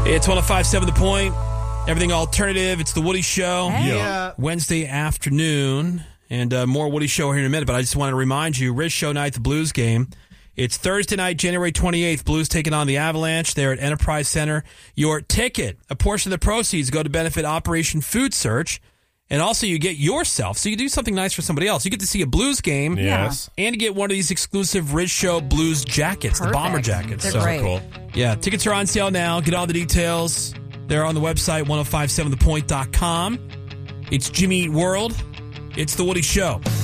It's 105.7 The Point. Everything alternative. It's the Woody Show. Hey. Yeah. Wednesday afternoon. And more Woody Show here in a minute. But I just want to remind you, Riz Show Night, the Blues game. It's Thursday night, January 28th. Blues taking on the Avalanche. They're at Enterprise Center. Your ticket, a portion of the proceeds go to benefit Operation Food Search. And also you get yourself, so you do something nice for somebody else. You get to see a Blues game. Yes. And you get one of these exclusive Riz Show Blues jackets, the bomber jackets. They're So great. Cool. yeah, tickets are on sale now. Get all the details. They're on the website, 1057thepoint.com. It's Jimmy Eat World. It's the Woody Show.